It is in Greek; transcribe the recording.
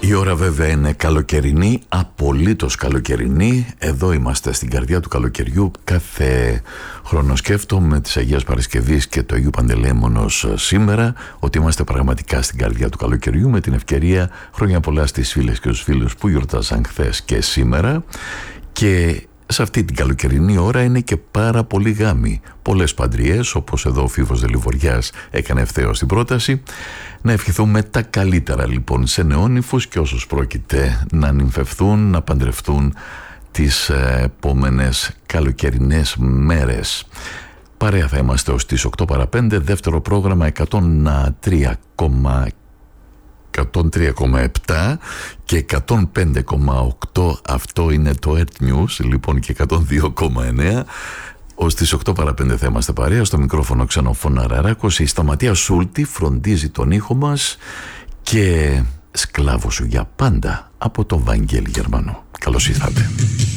Η ώρα βέβαια είναι καλοκαιρινή, απολύτως καλοκαιρινή. Εδώ είμαστε στην καρδιά του καλοκαιριού. Κάθε χρόνο σκέφτομαι της Αγίας Παρασκευής και του Αγίου Παντελεήμονος σήμερα ότι είμαστε πραγματικά στην καρδιά του καλοκαιριού. Με την ευκαιρία χρόνια πολλά στις φίλες και τους φίλους που γιορτάζαν χθες και σήμερα. Και σε αυτή την καλοκαιρινή ώρα είναι και πάρα πολλοί γάμοι. Πολλές παντριές, όπως εδώ ο Φίβος Δελιβοριάς έκανε ευθέως την πρόταση. Να ευχηθούμε τα καλύτερα λοιπόν σε νεόνυφους και όσους πρόκειται να νυμφευθούν, να παντρευτούν τις επόμενες καλοκαιρινές μέρες. Παρέα θα είμαστε ως τις 8 παρα 5, δεύτερο πρόγραμμα 103,7 και 105,8. Αυτό είναι το Earth News, λοιπόν, και 102,9. Ως τις 8 παρα 5 θα είμαστε παρέα. Στο μικρόφωνο Ξενοφώνα Ραράκος. Η Σταματία Σούλτη φροντίζει τον ήχο μας και σκλάβο σου για πάντα από τον Βαγγέλη Γερμανό. Καλώς ήρθατε.